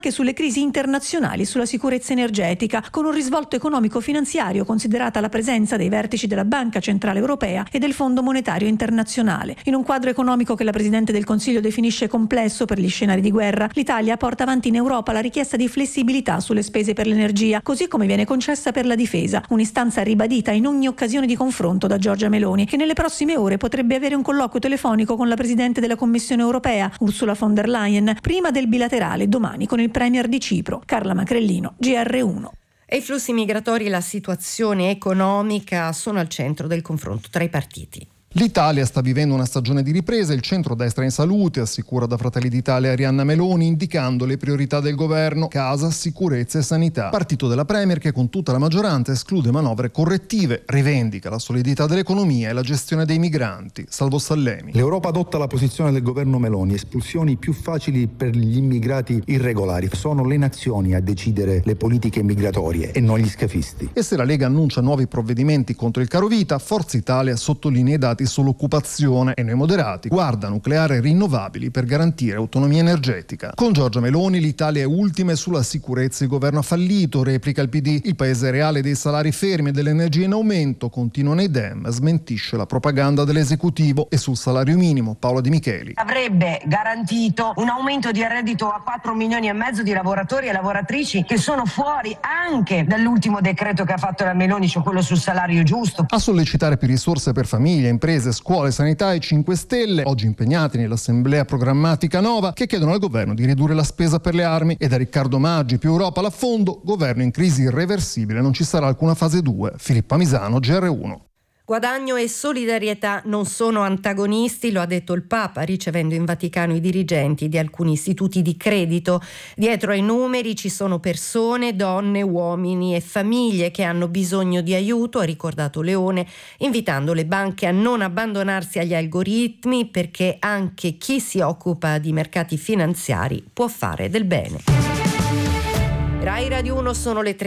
anche sulle crisi internazionali e sulla sicurezza energetica, con un risvolto economico-finanziario considerata la presenza dei vertici della Banca Centrale Europea e del Fondo Monetario Internazionale. In un quadro economico che la Presidente del Consiglio definisce complesso per gli scenari di guerra, l'Italia porta avanti in Europa la richiesta di flessibilità sulle spese per l'energia, così come viene concessa per la difesa, un'istanza ribadita in ogni occasione di confronto da Giorgia Meloni, che nelle prossime ore potrebbe avere un colloquio telefonico con la Presidente della Commissione Europea, Ursula von der Leyen, prima del bilaterale domani con il Premier di Cipro. Carla Macrellino, GR1. E i flussi migratori e la situazione economica sono al centro del confronto tra i partiti. L'Italia sta vivendo una stagione di ripresa, il centrodestra in salute, assicura da Fratelli d'Italia Arianna Meloni, indicando le priorità del governo: casa, sicurezza e sanità. Partito della Premier che con tutta la maggioranza esclude manovre correttive, rivendica la solidità dell'economia e la gestione dei migranti. Salvo Sallemi. L'Europa adotta la posizione del governo Meloni: espulsioni più facili per gli immigrati irregolari. Sono le nazioni a decidere le politiche migratorie e non gli scafisti. E se la Lega annuncia nuovi provvedimenti contro il carovita, Forza Italia sottolinea i dati sull'occupazione e noi moderati guarda nucleare e rinnovabili per garantire autonomia energetica. Con Giorgia Meloni l'Italia è ultima e sulla sicurezza il governo ha fallito, replica il PD. Il paese reale dei salari fermi e dell'energia in aumento, continuano i Dem, smentisce la propaganda dell'esecutivo. E sul salario minimo Paola Di Micheli. Avrebbe garantito un aumento di reddito a 4 milioni e mezzo di lavoratori e lavoratrici che sono fuori anche dall'ultimo decreto che ha fatto la Meloni, cioè quello sul salario giusto. A sollecitare più risorse per famiglie, imprese, scuole, sanità e 5 Stelle, oggi impegnati nell'assemblea programmatica Nova, che chiedono al governo di ridurre la spesa per le armi. E da Riccardo Maggi, più Europa all'affondo, governo in crisi irreversibile, non ci sarà alcuna fase 2. Filippa Misano, GR1. Guadagno e solidarietà non sono antagonisti, lo ha detto il Papa ricevendo in Vaticano i dirigenti di alcuni istituti di credito. Dietro ai numeri ci sono persone, donne, uomini e famiglie che hanno bisogno di aiuto, ha ricordato Leone, invitando le banche a non abbandonarsi agli algoritmi, perché anche chi si occupa di mercati finanziari può fare del bene. Rai Radio 1, sono le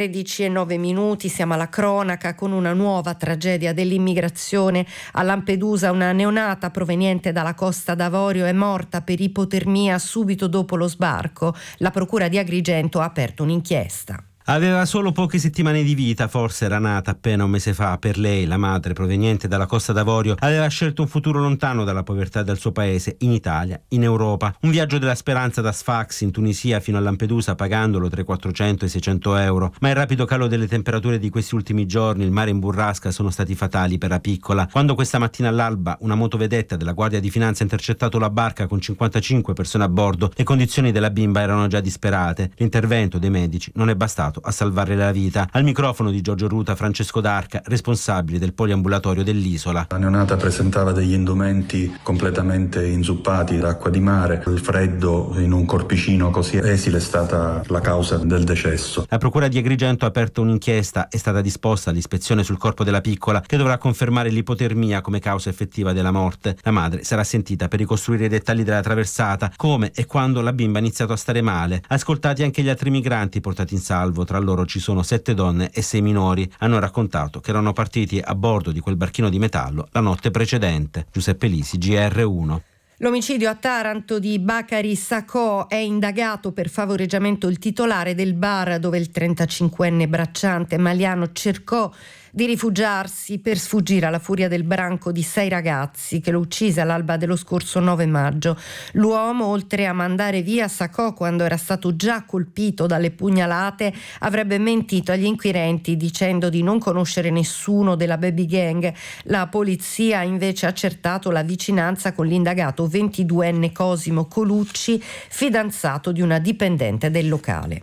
13:09, siamo alla cronaca con una nuova tragedia dell'immigrazione. A Lampedusa una neonata proveniente dalla Costa d'Avorio è morta per ipotermia subito dopo lo sbarco. La procura di Agrigento ha aperto un'inchiesta. Aveva solo poche settimane di vita, forse era nata appena un mese fa. Per lei, la madre, proveniente dalla Costa d'Avorio, aveva scelto un futuro lontano dalla povertà del suo paese, in Italia, in Europa. Un viaggio della speranza da Sfax in Tunisia fino a Lampedusa, pagandolo tra i 400 e i 600 euro. Ma il rapido calo delle temperature di questi ultimi giorni, il mare in burrasca, sono stati fatali per la piccola. Quando questa mattina all'alba una motovedetta della Guardia di Finanza ha intercettato la barca con 55 persone a bordo, le condizioni della bimba erano già disperate. L'intervento dei medici non è bastato a salvare la vita. Al microfono di Giorgio Ruta, Francesco D'Arca, responsabile del poliambulatorio dell'isola. La neonata presentava degli indumenti completamente inzuppati d'acqua di mare. Il freddo in un corpicino così esile è stata la causa del decesso. La procura di Agrigento ha aperto un'inchiesta. È stata disposta l'ispezione sul corpo della piccola, che dovrà confermare l'ipotermia come causa effettiva della morte. La madre sarà sentita per ricostruire i dettagli della traversata, come e quando la bimba ha iniziato a stare male. Ascoltati anche gli altri migranti portati in salvo. Tra loro ci sono 7 donne e 6 minori. Hanno raccontato che erano partiti a bordo di quel barchino di metallo la notte precedente. Giuseppe Lisi, GR1. L'omicidio a Taranto di Bacari Sacco: è indagato per favoreggiamento il titolare del bar dove il 35enne bracciante maliano cercò di rifugiarsi per sfuggire alla furia del branco di 6 ragazzi che lo uccise all'alba dello scorso 9 maggio. L'uomo, oltre a mandare via Sacco quando era stato già colpito dalle pugnalate, avrebbe mentito agli inquirenti dicendo di non conoscere nessuno della baby gang. La polizia ha invece accertato la vicinanza con l'indagato 22enne Cosimo Colucci, fidanzato di una dipendente del locale.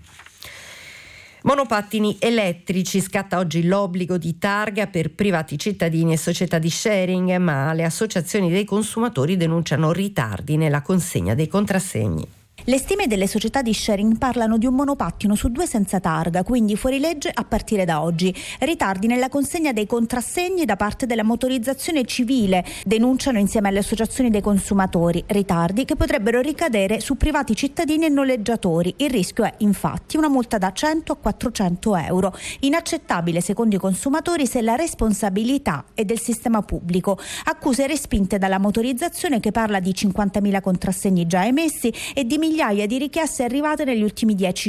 Monopattini elettrici: scatta oggi l'obbligo di targa per privati cittadini e società di sharing, ma le associazioni dei consumatori denunciano ritardi nella consegna dei contrassegni. Le stime delle società di sharing parlano di un monopattino su 2 senza targa, quindi fuori legge a partire da oggi. Ritardi nella consegna dei contrassegni da parte della motorizzazione civile, denunciano insieme alle associazioni dei consumatori. Ritardi che potrebbero ricadere su privati cittadini e noleggiatori. Il rischio è infatti una multa da 100 a 400 euro. Inaccettabile secondo i consumatori se la responsabilità è del sistema pubblico. Accuse respinte dalla motorizzazione, che parla di 50.000 contrassegni già emessi e di migliaia di richieste arrivate negli ultimi 10